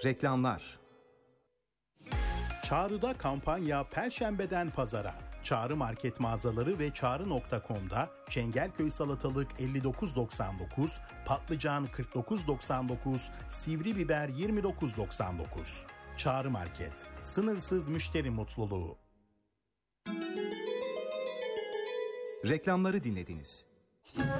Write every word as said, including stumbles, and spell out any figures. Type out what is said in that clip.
Reklamlar. Çağrı'da kampanya Perşembeden Pazara. Çağrı Market mağazaları ve çağrı nokta com'da Çengelköy salatalık elli dokuz doksan dokuz, patlıcan kırk dokuz doksan dokuz, sivri biber yirmi dokuz doksan dokuz. Çağrı Market, sınırsız müşteri mutluluğu. Reklamları dinlediniz.